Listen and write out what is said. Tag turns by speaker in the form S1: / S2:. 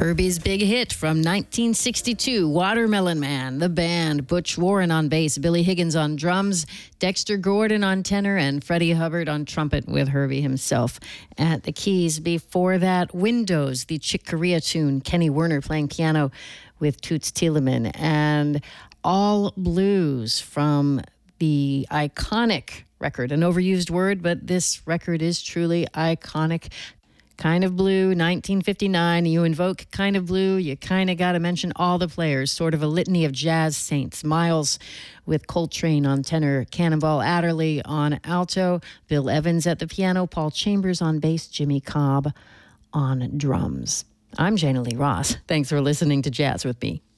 S1: Herbie's big hit from 1962, Watermelon Man, the band, Butch Warren on bass, Billy Higgins on drums, Dexter Gordon on tenor, and Freddie Hubbard on trumpet with Herbie himself at the keys. Before that, Windows, the Chick Corea tune, Kenny Werner playing piano with Toots Thielemans, and All Blues from the iconic record, an overused word, but this record is truly iconic. Kind of Blue, 1959. You invoke Kind of Blue, you kind of got to mention all the players, sort of a litany of jazz saints. Miles with Coltrane on tenor, Cannonball Adderley on alto, Bill Evans at the piano, Paul Chambers on bass, Jimmy Cobb on drums. I'm Jana Lee Ross. Thanks for listening to Jazz with Me.